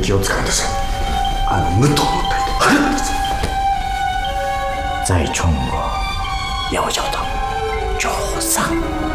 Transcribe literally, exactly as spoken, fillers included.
気をつかんださい。あの武藤の態度腹立つ。 在中国要叫他赵三。